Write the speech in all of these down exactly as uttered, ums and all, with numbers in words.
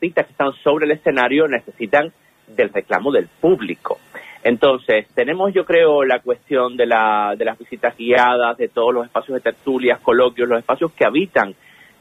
artistas que están sobre el escenario necesitan del reclamo del público. Entonces, tenemos, yo creo, la cuestión de, la, de las visitas guiadas, de todos los espacios de tertulias, coloquios, los espacios que habitan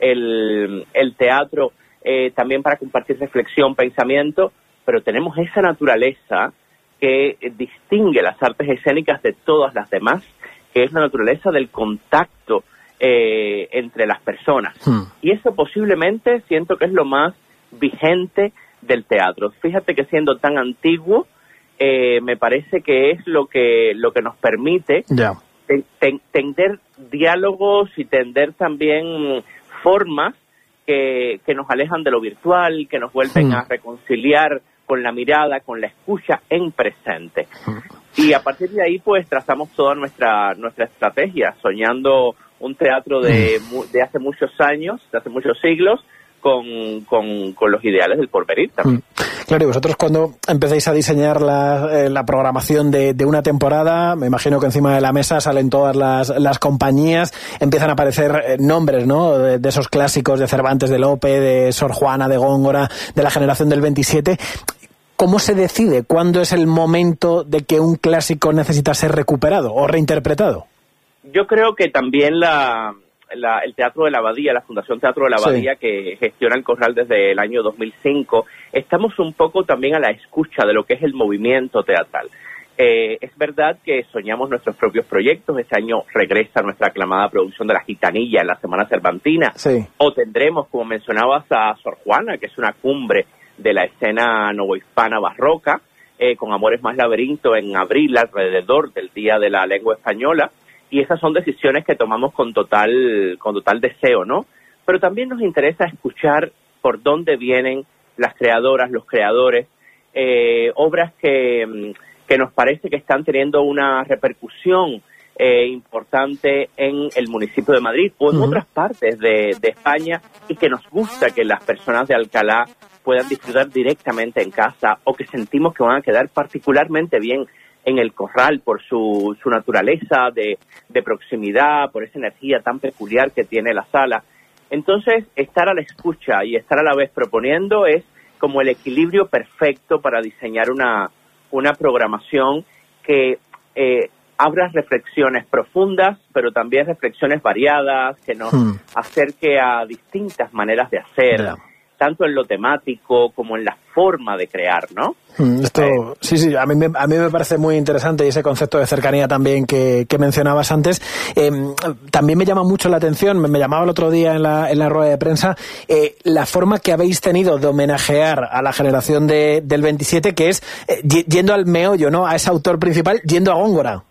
el, el teatro, eh, también para compartir reflexión, pensamiento, pero tenemos esa naturaleza que distingue las artes escénicas de todas las demás, que es la naturaleza del contacto eh, entre las personas. Hmm. Y eso posiblemente siento que es lo más vigente del teatro. Fíjate que siendo tan antiguo, Eh, me parece que es lo que lo que nos permite yeah. ten, ten, tender diálogos y tender también formas que, que nos alejan de lo virtual, que nos vuelven mm. a reconciliar con la mirada, con la escucha en presente. Mm. Y a partir de ahí, pues, trazamos toda nuestra nuestra estrategia, soñando un teatro de, mm. de hace muchos años, de hace muchos siglos, Con, con, con los ideales del porvenir también. Mm. Claro, y vosotros cuando empecéis a diseñar la, eh, la programación de, de una temporada, me imagino que encima de la mesa salen todas las, las compañías, empiezan a aparecer eh, nombres, ¿no?, de, de esos clásicos de Cervantes, de Lope, de Sor Juana, de Góngora, de la generación del veintisiete. ¿Cómo se decide cuándo es el momento de que un clásico necesita ser recuperado o reinterpretado? Yo creo que también la... La, el Teatro de la Abadía, la Fundación Teatro de la Abadía, sí, que gestiona el Corral desde el año dos mil cinco, estamos un poco también a la escucha de lo que es el movimiento teatral. Eh, es verdad que soñamos nuestros propios proyectos. Este año regresa nuestra aclamada producción de La Gitanilla en la Semana Cervantina. Sí. O tendremos, como mencionabas, a Sor Juana, que es una cumbre de la escena novohispana barroca, eh, con Amores más laberinto en abril, alrededor del Día de la Lengua Española. Y esas son decisiones que tomamos con total con total deseo, ¿no? Pero también nos interesa escuchar por dónde vienen las creadoras, los creadores, eh, obras que, que nos parece que están teniendo una repercusión eh, importante en el municipio de Madrid o en uh-huh. otras partes de, de España, y que nos gusta que las personas de Alcalá puedan disfrutar directamente en casa, o que sentimos que van a quedar particularmente bien en el Corral por su, su naturaleza de, de proximidad, por esa energía tan peculiar que tiene la sala. Entonces, estar a la escucha y estar a la vez proponiendo es como el equilibrio perfecto para diseñar una, una programación que eh, abra reflexiones profundas, pero también reflexiones variadas, que nos hmm. acerque a distintas maneras de hacer, yeah. tanto en lo temático como en la forma de crear, ¿no? Esto, eh, sí, sí, a mí, me, a mí me parece muy interesante, y ese concepto de cercanía también que, que mencionabas antes. Eh, también me llama mucho la atención, me, me llamaba el otro día en la, en la rueda de prensa, eh, la forma que habéis tenido de homenajear a la generación de, del veintisiete, que es eh, yendo al meollo, ¿no?, a ese autor principal, yendo a Góngora.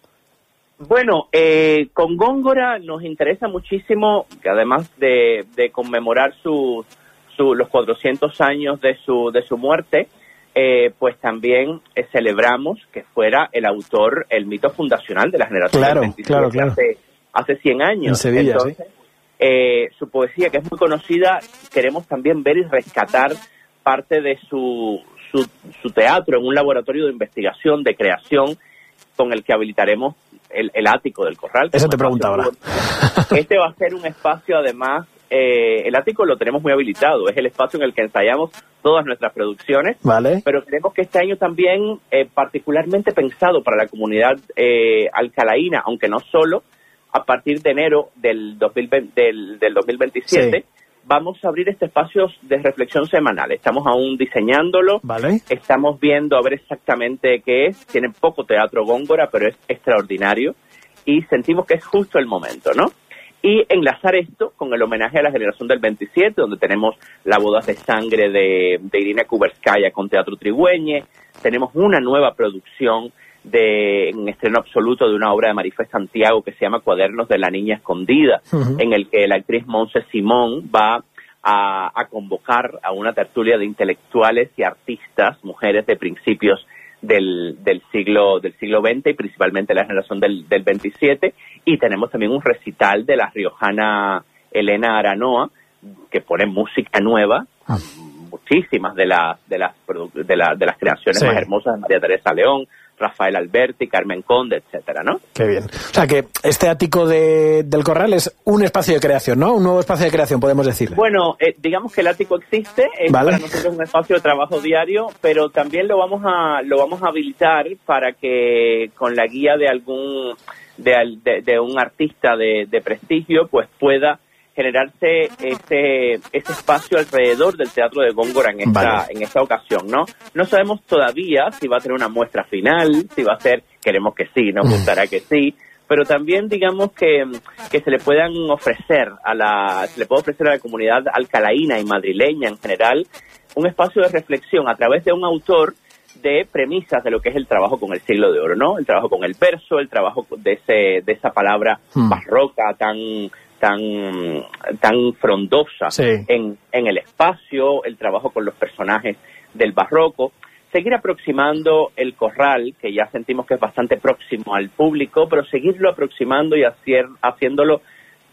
Bueno, eh, con Góngora nos interesa muchísimo, que además de, de conmemorar sus Su, los cuatrocientos años de su de su muerte, eh, pues también eh, celebramos que fuera el autor, el mito fundacional de la generación claro, del veintisiete, claro, claro. hace, hace cien años. En Sevilla, Entonces, sí. eh, su poesía, que es muy conocida, queremos también ver y rescatar parte de su, su, su teatro en un laboratorio de investigación, de creación, con el que habilitaremos el, el ático del Corral. Eso te preguntaba ahora. Este va a ser un espacio, además, Eh, el ático lo tenemos muy habilitado, es el espacio en el que ensayamos todas nuestras producciones, vale. Pero creemos que este año también, eh, particularmente pensado para la comunidad eh, alcalaína, aunque no solo, a partir de enero del, dos mil veinte, del, del dos mil veintisiete, sí. vamos a abrir este espacio de reflexión semanal. Estamos aún diseñándolo, vale. Estamos viendo a ver exactamente qué es. Tiene poco teatro Góngora, pero es extraordinario, y sentimos que es justo el momento, ¿no? Y enlazar esto con el homenaje a la generación del veintisiete, donde tenemos La Bodas de Sangre de, de Irina Kuberskaya con Teatro Trigüeñe. Tenemos una nueva producción de en estreno absoluto de una obra de Marifé Santiago que se llama Cuadernos de la Niña Escondida, uh-huh. en el que la actriz Montse Simón va a, a convocar a una tertulia de intelectuales y artistas, mujeres de principios del del siglo del siglo veinte, y principalmente la generación del, del veintisiete. Y tenemos también un recital de la riojana Elena Aranoa, que pone música nueva, ah. muchísimas de las de las de, la, de las creaciones sí. más hermosas de María Teresa León, Rafael Alberti, Carmen Conde, etcétera, ¿no? Qué bien. O sea que este ático de, del Corral es un espacio de creación, ¿no? Un nuevo espacio de creación, podemos decir. Bueno, eh, digamos que el ático existe, es ¿vale? Para nosotros un espacio de trabajo diario, pero también lo vamos a lo vamos a habilitar para que con la guía de algún de, de, de un artista de, de prestigio, pues pueda generarse ese ese espacio alrededor del Teatro de Góngora en esta vale. en esta ocasión, ¿no? No sabemos todavía si va a tener una muestra final, si va a ser, queremos que sí, nos gustará que sí, pero también digamos que, que se le puedan ofrecer a la se le puede ofrecer a la comunidad alcalaína y madrileña en general un espacio de reflexión a través de un autor de premisas de lo que es el trabajo con el siglo de oro, ¿no? El trabajo con el verso, el trabajo de ese de esa palabra hmm. barroca tan tan tan frondosa sí. en, en el espacio, el trabajo con los personajes del barroco, seguir aproximando el Corral, que ya sentimos que es bastante próximo al público, pero seguirlo aproximando y hacer, haciéndolo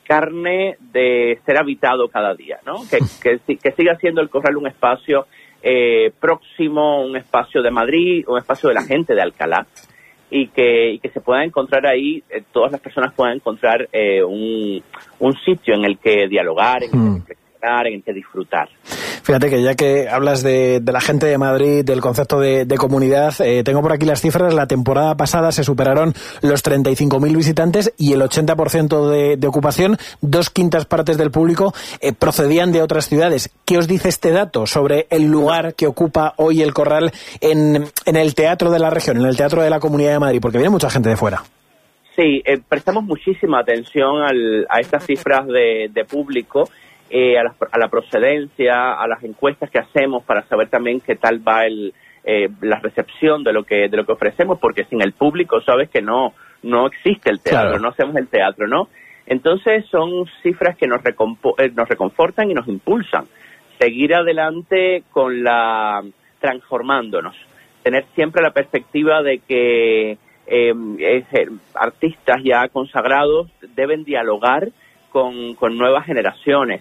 carne de ser habitado cada día, ¿no? Que, que, que siga siendo el Corral un espacio eh, próximo, un espacio de Madrid, un espacio de la gente de Alcalá, y que, y que se pueda encontrar ahí, eh, todas las personas puedan encontrar eh, un, un sitio en el que dialogar, en el que reflexionar, en el que disfrutar. Fíjate que ya que hablas de, de la gente de Madrid, del concepto de, de comunidad, eh, tengo por aquí las cifras. La temporada pasada se superaron los treinta y cinco mil visitantes y el ochenta por ciento de, de ocupación, dos quintas partes del público eh, procedían de otras ciudades. ¿Qué os dice este dato sobre el lugar que ocupa hoy el Corral en, en el teatro de la región, en el teatro de la Comunidad de Madrid? Porque viene mucha gente de fuera. Sí, eh, prestamos muchísima atención al, a estas cifras de, de público. Eh, a, la, a la procedencia, a las encuestas que hacemos para saber también qué tal va el eh, la recepción de lo que de lo que ofrecemos, porque sin el público sabes que no no existe el teatro, claro. No hacemos el teatro, ¿no? Entonces son cifras que nos recompo- eh, nos reconfortan y nos impulsan seguir adelante con la transformándonos, tener siempre la perspectiva de que eh, eh, artistas ya consagrados deben dialogar con, con nuevas generaciones.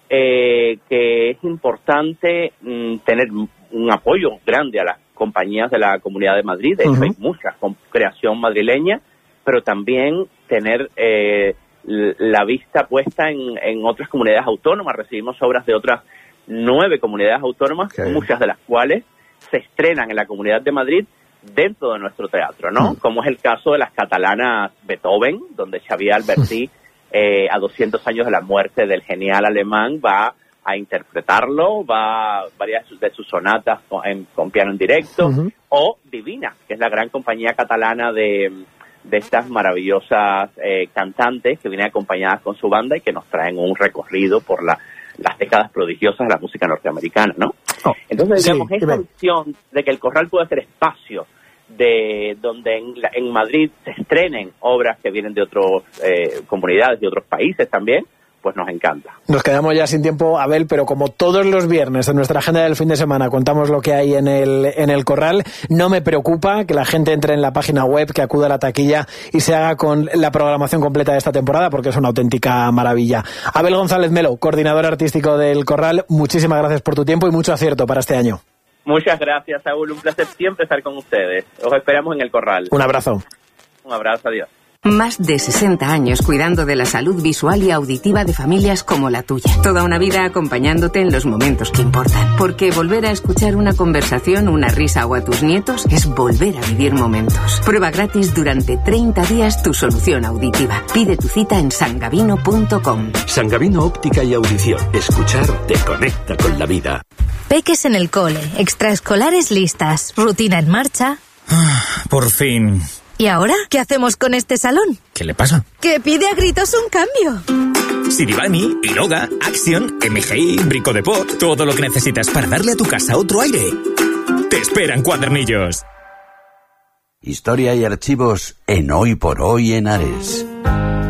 Eh, que es importante mm, tener un apoyo grande a las compañías de la Comunidad de Madrid. De hecho, uh-huh. hay muchas con creación madrileña, pero también tener eh, la vista puesta en, en otras comunidades autónomas. Recibimos obras de otras nueve comunidades autónomas, okay. muchas de las cuales se estrenan en la Comunidad de Madrid dentro de nuestro teatro, ¿no? Uh-huh. Como es el caso de las catalanas Beethoven, donde Xavier Alberti uh-huh. Eh, a doscientos años de la muerte del genial alemán, va a interpretarlo, va varias de sus sonatas con, en, con piano en directo, uh-huh. o Divina, que es la gran compañía catalana de, de estas maravillosas eh, cantantes que vienen acompañadas con su banda y que nos traen un recorrido por la, las décadas prodigiosas de la música norteamericana, ¿no? Oh, Entonces, digamos, sí, esta visión de que el Corral puede ser espacio de donde en, en Madrid se estrenen obras que vienen de otras eh, comunidades, de otros países también, pues nos encanta. Nos quedamos ya sin tiempo, Abel, pero como todos los viernes en nuestra agenda del fin de semana contamos lo que hay en el, en el Corral, no me preocupa que la gente entre en la página web, que acuda a la taquilla y se haga con la programación completa de esta temporada, porque es una auténtica maravilla. Abel González Melo, coordinador artístico del Corral, muchísimas gracias por tu tiempo y mucho acierto para este año. Muchas gracias, Saúl. Un placer siempre estar con ustedes. Os esperamos en el Corral. Un abrazo. Un abrazo, adiós. Más de sesenta años cuidando de la salud visual y auditiva de familias como la tuya. Toda una vida acompañándote en los momentos que importan. Porque volver a escuchar una conversación, una risa o a tus nietos es volver a vivir momentos. Prueba gratis durante treinta días tu solución auditiva. Pide tu cita en sangavino punto com. Sangavino Óptica y Audición. Escuchar te conecta con la vida. Peques en el cole, extraescolares listas, rutina en marcha. Ah, por fin. ¿Y ahora qué hacemos con este salón? ¿Qué le pasa? Que pide a gritos un cambio. Sirivani, Iroga, Action, M G I, Brico de Pot, todo lo que necesitas para darle a tu casa otro aire. Te esperan Cuadernillos. Historia y archivos en Hoy por Hoy en Ares.